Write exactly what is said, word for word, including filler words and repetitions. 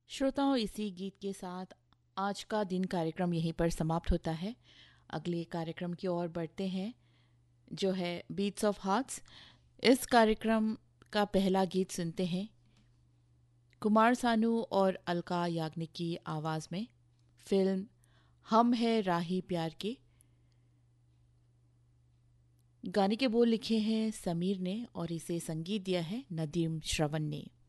श्रोताओं, इसी गीत के साथ आज का दिन कार्यक्रम यहीं पर समाप्त होता है। अगले कार्यक्रम की ओर बढ़ते हैं, जो है बीट्स ऑफ हार्ट्स। इस कार्यक्रम का पहला गीत सुनते हैं कुमार सानू और अलका याग्निक की आवाज़ में, फिल्म हम है राही प्यार के। गाने के बोल लिखे हैं समीर ने और इसे संगीत दिया है नदीम श्रवण ने।